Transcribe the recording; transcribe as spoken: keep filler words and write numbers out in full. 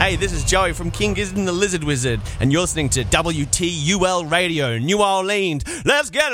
Hey, this is Joey from King Gizzard and the Lizard Wizard, and you're listening to W T U L Radio, New Orleans. Let's get it!